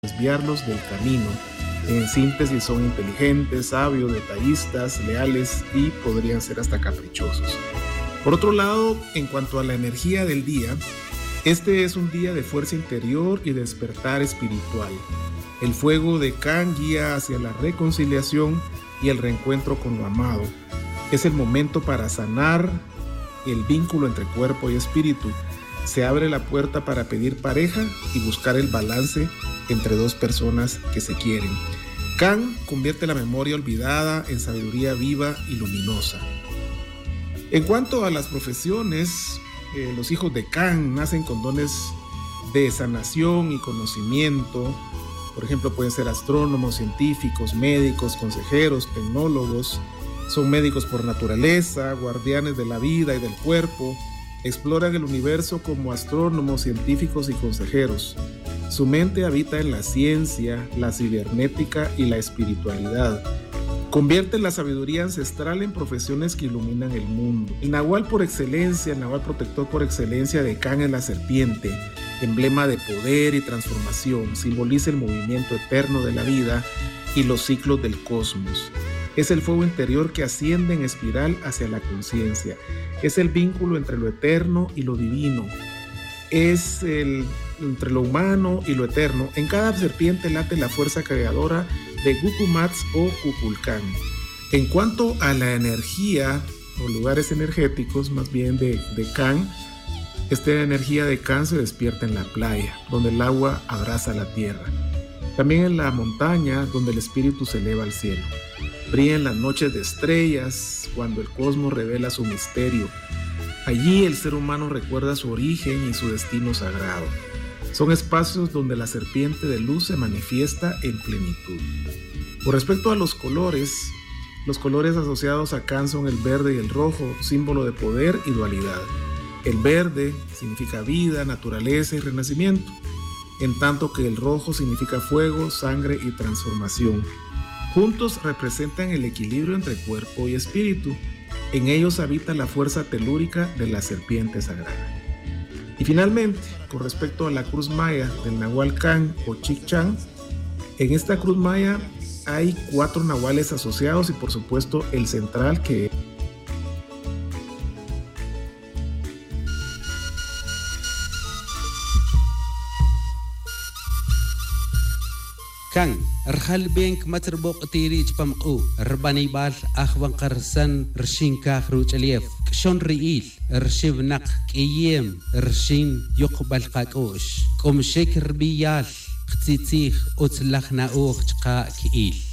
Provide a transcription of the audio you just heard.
desviarlos del camino. En síntesis, son inteligentes, sabios, detallistas, leales y podrían ser hasta caprichosos. Por otro lado, en cuanto a la energía del día, este es un día de fuerza interior y despertar espiritual. El fuego de Can guía hacia la reconciliación y el reencuentro con lo amado. Es el momento para sanar el vínculo entre cuerpo y espíritu. Se abre la puerta para pedir pareja y buscar el balance entre dos personas que se quieren. Can convierte la memoria olvidada en sabiduría viva y luminosa. En cuanto a las profesiones, los hijos de Can nacen con dones de sanación y conocimiento. Por ejemplo, pueden ser astrónomos, científicos, médicos, consejeros, tecnólogos. Son médicos por naturaleza, guardianes de la vida y del cuerpo. Exploran el universo como astrónomos, científicos y consejeros. Su mente habita en la ciencia, la cibernética y la espiritualidad. Convierten la sabiduría ancestral en profesiones que iluminan el mundo. El nahual por excelencia, el nahual protector por excelencia de Can es la serpiente, emblema de poder y transformación. Simboliza el movimiento eterno de la vida y los ciclos del cosmos. Es el fuego interior que asciende en espiral hacia la conciencia. Es el vínculo entre lo eterno y lo divino. Es entre lo humano y lo eterno. En cada serpiente late la fuerza creadora de Gukumats o Kukulcán. En cuanto a la energía o lugares energéticos, más bien de Can, esta energía de Can se despierta en la playa, donde el agua abraza la tierra. También en la montaña, donde el espíritu se eleva al cielo. Brilla en las noches de estrellas, cuando el cosmos revela su misterio. Allí el ser humano recuerda su origen y su destino sagrado. Son espacios donde la serpiente de luz se manifiesta en plenitud. Con respecto a los colores asociados a Can son el verde y el rojo, símbolo de poder y dualidad. El verde significa vida, naturaleza y renacimiento, en tanto que el rojo significa fuego, sangre y transformación. Juntos representan el equilibrio entre cuerpo y espíritu. En ellos habita la fuerza telúrica de la serpiente sagrada. Y finalmente, con respecto a la cruz maya del Nahual Can o Chicchán, en esta cruz maya hay 4 nahuales asociados y por supuesto el central que es Can Rhal Bank Materboq Tiri Chpamqu Rbanibal Akhwan Qarsan Rshinka Khruchalief Kshon Riil Rshibnak Kiyem Rshin Yuqbal Qaqush Kom Shekr Biyal Ktitsikh Utlakhna Chqa Kiil